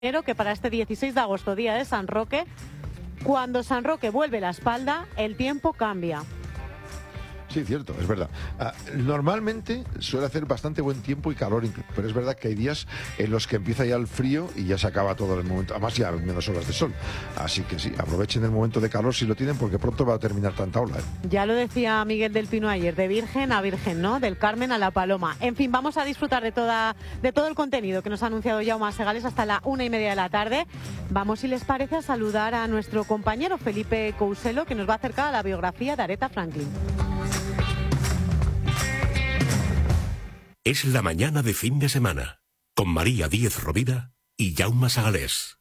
Pero que para este 16 de agosto, día de San Roque, cuando San Roque vuelve la espalda, el tiempo cambia. Sí, cierto, es verdad. Normalmente suele hacer bastante buen tiempo y calor, pero es verdad que hay días en los que empieza ya el frío y ya se acaba todo el momento. Además, ya menos horas de sol. Así que sí, aprovechen el momento de calor si lo tienen, porque pronto va a terminar tanta ola. Ya lo decía Miguel del Pino ayer, de virgen a virgen, ¿no? Del Carmen a la Paloma. En fin, vamos a disfrutar de todo el contenido que nos ha anunciado Jaume Segales hasta la 1:30 de la tarde. Vamos, si les parece, a saludar a nuestro compañero Felipe Couselo, que nos va a acercar a la biografía de Aretha Franklin. Es la mañana de fin de semana, con María Díez Rovira y Jaume Segales.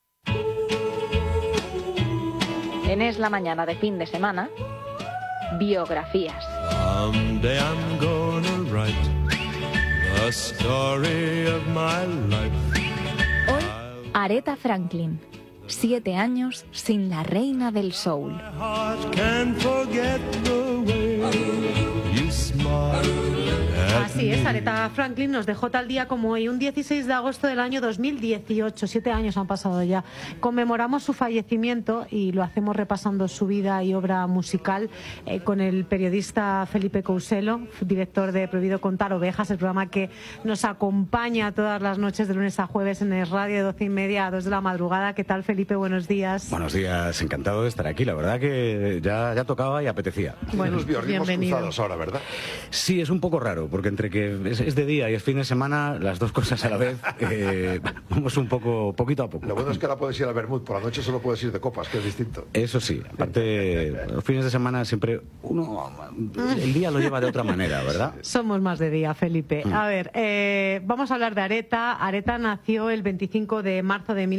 En Es la mañana de fin de semana, biografías. Someday I'm gonna write the story of my life. Hoy, Aretha Franklin, 7 años sin la reina del soul. My heart can't forget the way you smile. Así es, Aretha Franklin nos dejó tal día como hoy, un 16 de agosto del año 2018. 7 años han pasado ya. Conmemoramos su fallecimiento y lo hacemos repasando su vida y obra musical con el periodista Felipe Couselo, director de Prohibido Contar Ovejas, el programa que nos acompaña todas las noches de lunes a jueves en el radio de 12:30 a 2 de la madrugada. ¿Qué tal, Felipe? Buenos días. Buenos días, encantado de estar aquí. La verdad que ya tocaba y apetecía. Bueno, los biorritmos cruzados ahora, ¿verdad? Sí, es un poco raro, porque entre que es de día y es fin de semana, las dos cosas a la vez, vamos un poquito a poco. Lo bueno es que ahora puedes ir al Bermud, por la noche solo puedes ir de copas, que es distinto. Eso sí, aparte, los fines de semana siempre uno el día lo lleva de otra manera, ¿verdad? Somos más de día, Felipe. A ver, vamos a hablar de Aretha. Aretha nació el 25 de marzo de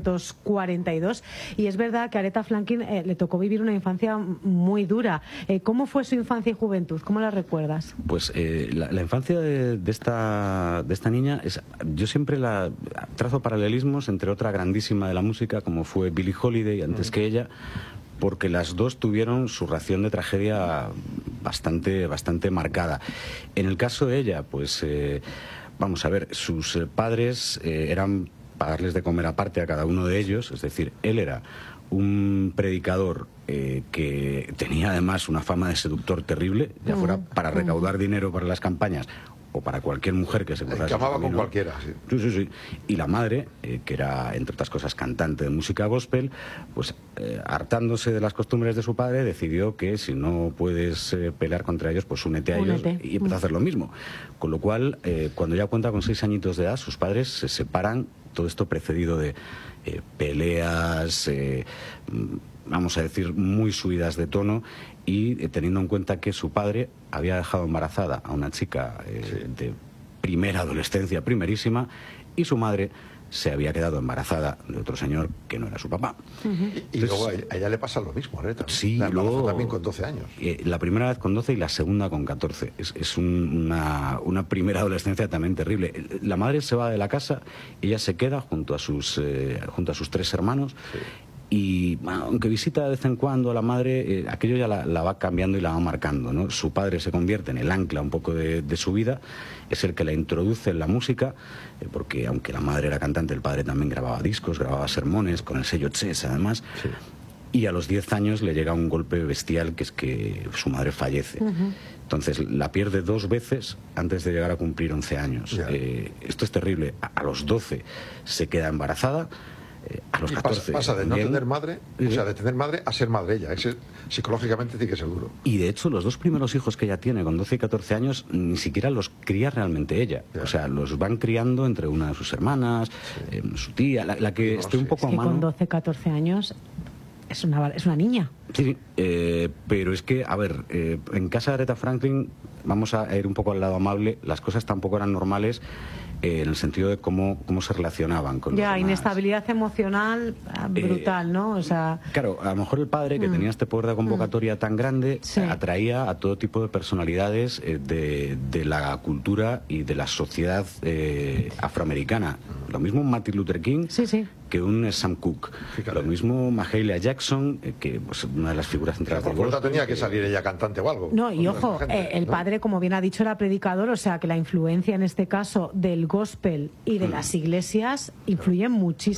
1942 y es verdad que a Aretha Franklin le tocó vivir una infancia muy dura. ¿Cómo fue su infancia y juventud? ¿Cómo la recuerdas? Pues la infancia de esta niña yo siempre la trazo paralelismos entre otra grandísima de la música como fue Billie Holiday antes que ella, porque las dos tuvieron su ración de tragedia bastante marcada. En el caso de ella, pues vamos a ver, sus padres eran pagarles de comer aparte a cada uno de ellos, es decir, él era un predicador que tenía además una fama de seductor terrible, ya fuera para recaudar dinero para las campañas o para cualquier mujer que se cruzase. Que amaba con cualquiera, sí. Sí. Y la madre, que era, entre otras cosas, cantante de música gospel, pues hartándose de las costumbres de su padre, decidió que si no puedes pelear contra ellos, pues únete a ellos y empezó a hacer lo mismo. Con lo cual, cuando ya cuenta con 6 añitos de edad, sus padres se separan, todo esto precedido de peleas, vamos a decir, muy subidas de tono, y teniendo en cuenta que su padre había dejado embarazada a una chica de primera adolescencia, primerísima, y su madre se había quedado embarazada de otro señor que no era su papá. Y luego a ella le pasa lo mismo, Aretha. Sí, la luego también con 12 años. La primera vez con 12 y la segunda con 14. Es una primera adolescencia también terrible. La madre se va de la casa, ella se queda junto a sus 3 hermanos. Sí. Y bueno, aunque visita de vez en cuando a la madre, aquello ya la va cambiando y la va marcando, ¿no? Su padre se convierte en el ancla un poco de su vida, es el que la introduce en la música, porque aunque la madre era cantante, el padre también grababa discos, grababa sermones, con el sello Chess además. Sí. Y a los 10 años le llega un golpe bestial, que es que su madre fallece. Entonces la pierde 2 veces antes de llegar a cumplir 11 años. Esto es terrible. A los 12 se queda embarazada. A los 14 pasa de no tener madre, o sea, de tener madre a ser madre ella. Psicológicamente tiene que ser duro. Y de hecho los 2 primeros hijos que ella tiene con 12 y 14 años ni siquiera los cría realmente ella. O sea, los van criando entre una de sus hermanas, su tía, la que esté un poco a mano. Con 12, 14 años es una niña. Sí, pero es que, a ver, en casa de Aretha Franklin, vamos a ir un poco al lado amable, las cosas tampoco eran normales. En el sentido de cómo se relacionaban con los demás. Inestabilidad emocional brutal, ¿no? O sea, claro, a lo mejor el padre, que tenía este poder de convocatoria tan grande, atraía a todo tipo de personalidades de la cultura y de la sociedad afroamericana. Lo mismo Martin Luther King, que un Sam Cooke. Fíjate. Lo mismo Mahalia Jackson, que pues, una de las figuras centrales Por del fuerza gospel, tenía que salir ella cantante o algo. No, y Con ojo, esa gente, el ¿no? padre, como bien ha dicho, era predicador, o sea que la influencia en este caso del gospel y de las iglesias influye muchísimo.